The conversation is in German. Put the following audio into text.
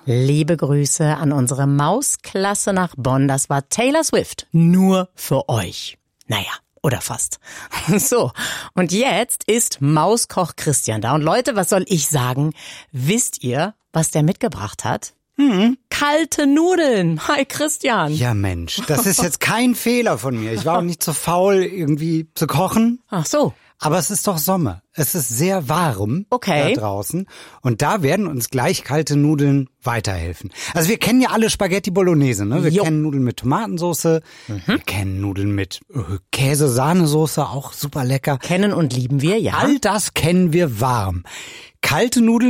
Liebe Grüße an unsere Mausklasse nach Bonn. Das war Taylor Swift. Nur für euch. Naja, oder fast. So, und jetzt ist Mauskoch Christian da. Und Leute, was soll ich sagen? Wisst ihr, was der mitgebracht hat? Kalte Nudeln. Hi Christian. Ja Mensch, das ist jetzt kein Fehler von mir. Ich war auch nicht so faul, irgendwie zu kochen. Ach so. Aber es ist doch Sommer. Es ist sehr warm da draußen. Und da werden uns gleich kalte Nudeln weiterhelfen. Also wir kennen ja alle Spaghetti Bolognese, ne? Wir kennen Nudeln mit Tomatensauce. Wir kennen Nudeln mit Käse-Sahnesoße, auch super lecker. Kennen und lieben wir, ja. All das kennen wir warm. Kalte Nudeln